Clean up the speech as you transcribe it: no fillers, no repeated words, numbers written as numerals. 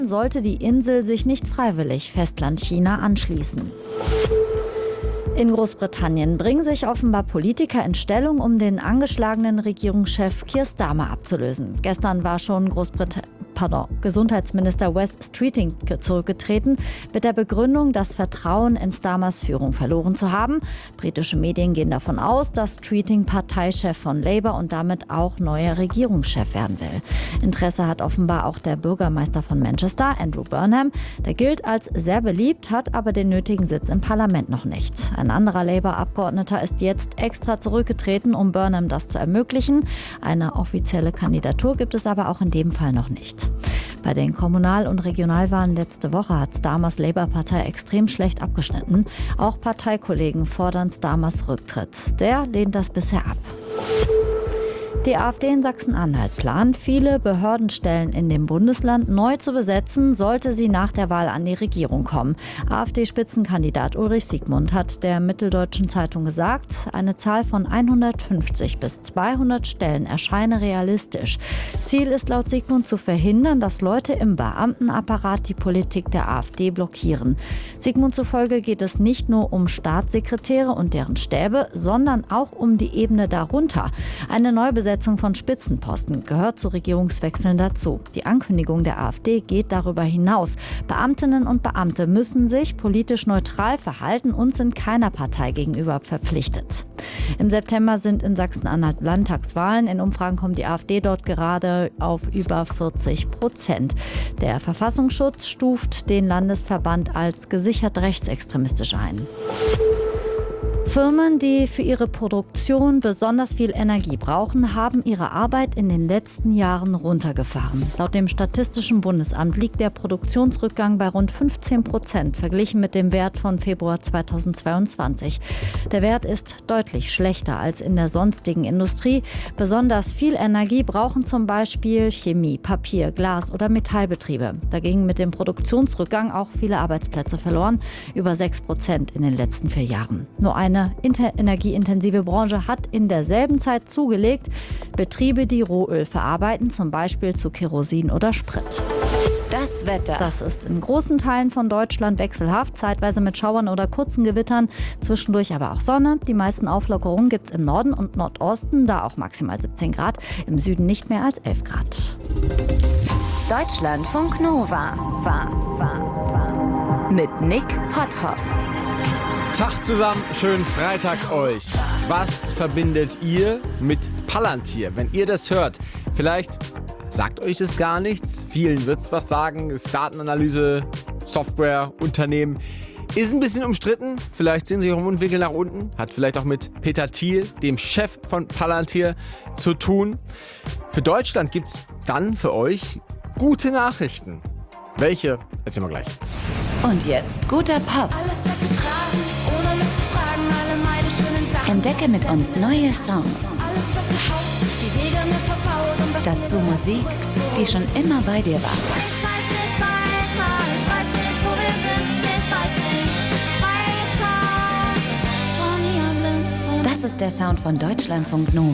sollte die Insel sich nicht freiwillig Festland China anschließen. In Großbritannien bringen sich offenbar Politiker in Stellung, um den angeschlagenen Regierungschef Keir Starmer abzulösen. Gestern war schon Gesundheitsminister Wes Streeting zurückgetreten, mit der Begründung, das Vertrauen in Starmers Führung verloren zu haben. Britische Medien gehen davon aus, dass Streeting Parteichef von Labour und damit auch neuer Regierungschef werden will. Interesse hat offenbar auch der Bürgermeister von Manchester, Andrew Burnham. Der gilt als sehr beliebt, hat aber den nötigen Sitz im Parlament noch nicht. Ein anderer Labour-Abgeordneter ist jetzt extra zurückgetreten, um Burnham das zu ermöglichen. Eine offizielle Kandidatur gibt es aber auch in dem Fall noch nicht. Bei den Kommunal- und Regionalwahlen letzte Woche hat Starmers Labour-Partei extrem schlecht abgeschnitten. Auch Parteikollegen fordern Starmers Rücktritt. Der lehnt das bisher ab. Die AfD in Sachsen-Anhalt plant, viele Behördenstellen in dem Bundesland neu zu besetzen, sollte sie nach der Wahl an die Regierung kommen. AfD-Spitzenkandidat Ulrich Siegmund hat der Mitteldeutschen Zeitung gesagt, eine Zahl von 150 bis 200 Stellen erscheine realistisch. Ziel ist laut Siegmund zu verhindern, dass Leute im Beamtenapparat die Politik der AfD blockieren. Siegmund zufolge geht es nicht nur um Staatssekretäre und deren Stäbe, sondern auch um die Ebene darunter. Eine Neubesetzung von Spitzenposten gehört zu Regierungswechseln dazu. Die Ankündigung der AfD geht darüber hinaus. Beamtinnen und Beamte müssen sich politisch neutral verhalten und sind keiner Partei gegenüber verpflichtet. Im September sind in Sachsen-Anhalt Landtagswahlen. In Umfragen kommt die AfD dort gerade auf über 40%. Der Verfassungsschutz stuft den Landesverband als gesichert rechtsextremistisch ein. Firmen, die für ihre Produktion besonders viel Energie brauchen, haben ihre Arbeit in den letzten Jahren runtergefahren. Laut dem Statistischen Bundesamt liegt der Produktionsrückgang bei rund 15%, verglichen mit dem Wert von Februar 2022. Der Wert ist deutlich schlechter als in der sonstigen Industrie. Besonders viel Energie brauchen zum Beispiel Chemie, Papier, Glas- oder Metallbetriebe. Dagegen mit dem Produktionsrückgang auch viele Arbeitsplätze verloren, über 6% in den letzten 4 Jahren. Nur eine energieintensive Branche hat in derselben Zeit zugelegt. Betriebe, die Rohöl verarbeiten, zum Beispiel zu Kerosin oder Sprit. Das Wetter. Das ist in großen Teilen von Deutschland wechselhaft, zeitweise mit Schauern oder kurzen Gewittern, zwischendurch aber auch Sonne. Die meisten Auflockerungen gibt es im Norden und Nordosten, da auch maximal 17 Grad, im Süden nicht mehr als 11 Grad. Deutschlandfunk Nova. Mit Nick Potthoff. Tag zusammen, schönen Freitag euch. Was verbindet ihr mit Palantir? Wenn ihr das hört, vielleicht sagt euch das gar nichts. Vielen wird es was sagen. Ist Datenanalyse, Software, Unternehmen. Ist ein bisschen umstritten. Vielleicht sehen sich auch im Mundwinkel nach unten. Hat vielleicht auch mit Peter Thiel, dem Chef von Palantir, zu tun. Für Deutschland gibt es dann für euch gute Nachrichten. Welche? Erzählen wir gleich. Und jetzt guter Pop. Alles weggetragen, ohne mich zu fragen, alle meine schönen Sachen. Entdecke mit uns neue Songs. Alles weggehaucht, die Wege mir verbaut und das Dazu Musik, die schon immer bei dir war. Ich weiß nicht weiter, ich weiß nicht, wo wir sind, ich weiß nicht weiter. Von hier blind, von Das ist der Sound von Deutschlandfunk Nova.